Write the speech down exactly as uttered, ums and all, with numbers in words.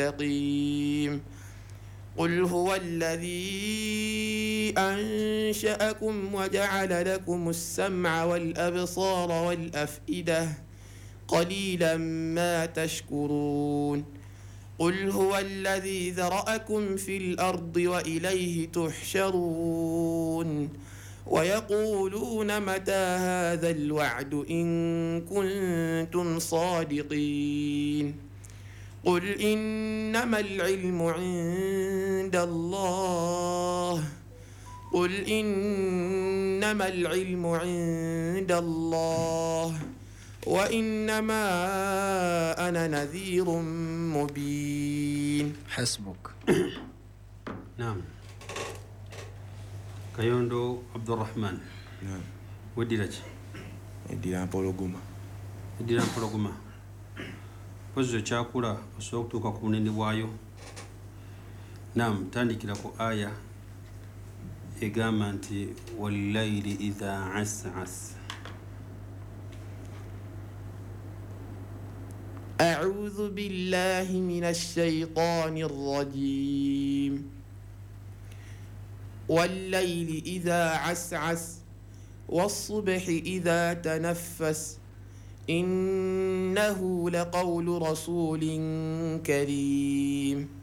مستقيم قل هو الذي أنشأكم وجعل لكم السمع والأبصار والأفئدة قليلا ما تشكرون قل هو الذي ذرأكم في الأرض وإليه تحشرون ويقولون متى هذا الوعد إن كنتم صادقين قل إنما العلم عند الله قل إنما العلم عند الله وإنما أنا نذير مبين. حسبك. نعم. كيوندو عبد الرحمن. نعم. ودي لك. ودي لنا بولوغوما. ودي لنا بولوغوما. Pozo chakula osokutuka ku munene bwayo. Naam, tandikira ku aya egamba nti wallayli idha as'as. أعوذ بالله من الشيطان الرجيم والليل إذا عسعس والصبح إذا تنفس إنه لقول رسول كريم